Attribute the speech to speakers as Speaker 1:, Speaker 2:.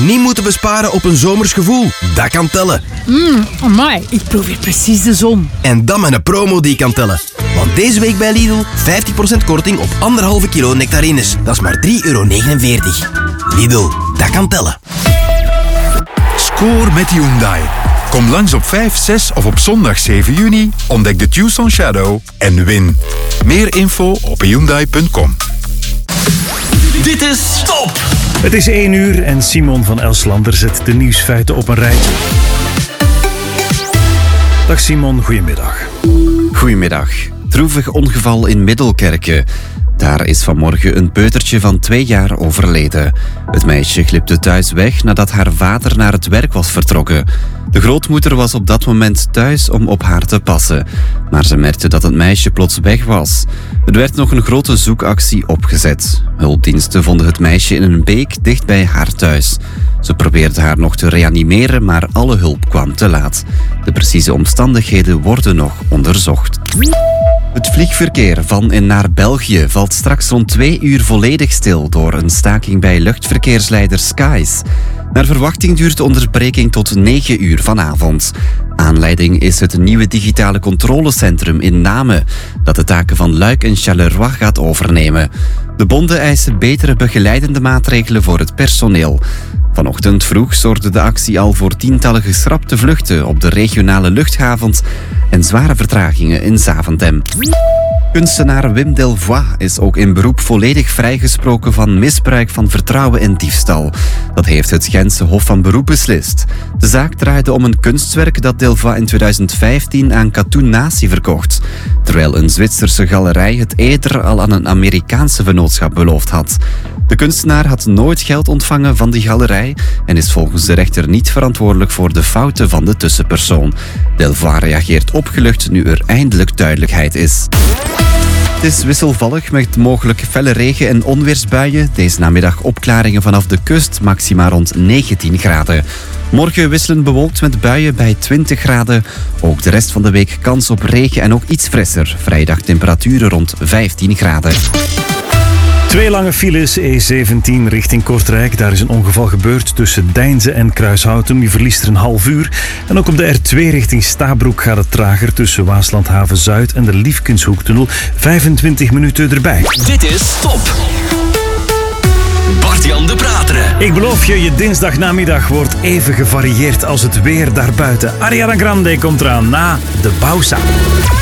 Speaker 1: niet moeten besparen op een zomers gevoel. Dat kan tellen.
Speaker 2: Amai, ik proef hier precies de zon.
Speaker 1: En dan met een promo die kan tellen. Want deze week bij Lidl 50% korting op 1,5 kilo nectarines. Dat is maar €3,49. Lidl, dat kan tellen.
Speaker 3: Score met Hyundai. Kom langs op 5, 6 of op zondag 7 juni, ontdek de Tucson Shadow en win. Meer info op hyundai.com.
Speaker 4: Dit is Top!
Speaker 5: Het is 1 uur en Simon van Elslander zet de nieuwsfeiten op een rijtje. Dag Simon, goedemiddag.
Speaker 6: Goedemiddag. Droevig ongeval in Middelkerke. Daar is vanmorgen een peutertje van 2 jaar overleden. Het meisje glipte thuis weg nadat haar vader naar het werk was vertrokken. De grootmoeder was op dat moment thuis om op haar te passen. Maar ze merkte dat het meisje plots weg was. Er werd nog een grote zoekactie opgezet. Hulpdiensten vonden het meisje in een beek dicht bij haar thuis. Ze probeerden haar nog te reanimeren, maar alle hulp kwam te laat. De precieze omstandigheden worden nog onderzocht. Het vliegverkeer van en naar België valt straks rond 2 uur volledig stil door een staking bij luchtverkeersleider Skies. Naar verwachting duurt de onderbreking tot 9 uur vanavond. Aanleiding is het nieuwe digitale controlecentrum in Namen, dat de taken van Luik en Charleroi gaat overnemen. De bonden eisen betere begeleidende maatregelen voor het personeel. Vanochtend vroeg zorgde de actie al voor tientallen geschrapte vluchten op de regionale luchthavens en zware vertragingen in Zaventem. Kunstenaar Wim Delvoye is ook in beroep volledig vrijgesproken van misbruik van vertrouwen en diefstal. Dat heeft het Gentse Hof van Beroep beslist. De zaak draaide om een kunstwerk dat Delvoye in 2015 aan Katoen Natie verkocht, terwijl een Zwitserse galerij het eerder al aan een Amerikaanse vennootschap beloofd had. De kunstenaar had nooit geld ontvangen van die galerij en is volgens de rechter niet verantwoordelijk voor de fouten van de tussenpersoon. Delvoye reageert opgelucht nu er eindelijk duidelijkheid is. Het is wisselvallig met mogelijk felle regen- en onweersbuien. Deze namiddag opklaringen vanaf de kust, maxima rond 19 graden. Morgen wisselend bewolkt met buien bij 20 graden. Ook de rest van de week kans op regen en ook iets frisser. Vrijdag temperaturen rond 15 graden.
Speaker 5: 2 lange files, E17 richting Kortrijk. Daar is een ongeval gebeurd tussen Deinze en Kruishouten. Je verliest er een half uur. En ook op de R2 richting Stabroek gaat het trager tussen Waaslandhaven Zuid en de Liefkenshoektunnel. 25 minuten erbij.
Speaker 4: Dit is Top! Bart-Jan de Prateren.
Speaker 5: Ik beloof je, je dinsdagnamiddag wordt even gevarieerd als het weer daarbuiten. Ariana Grande komt eraan na de Bausa.